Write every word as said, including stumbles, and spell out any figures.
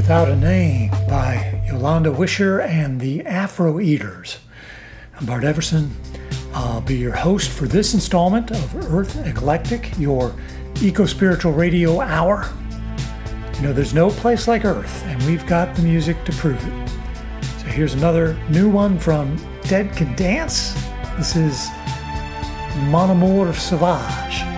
Without a Name by Yolanda Wisher and the Afro Eaters. I'm Bart Everson. I'll be your host for this installment of Earth Eclectic, your eco-spiritual radio hour. You know, there's no place like Earth, and we've got the music to prove it. So here's another new one from Dead Can Dance. This is Mon Amour Sauvage.